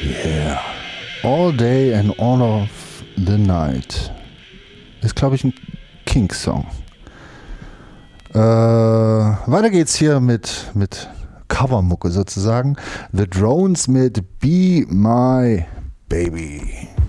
Yeah. All Day and All of the Night. Ist, glaube ich, ein King-Song. Weiter geht's hier mit Covermucke sozusagen. The Drones mit Be My Baby.